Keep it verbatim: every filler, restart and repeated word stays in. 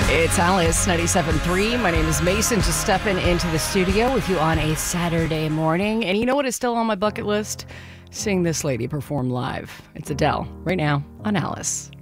It's Alice, ninety-seven point three. My name is Mason, just stepping into the studio with you on a Saturday morning. And you know what is still on my bucket list? Seeing this lady perform live. It's Adele, right now on Alice.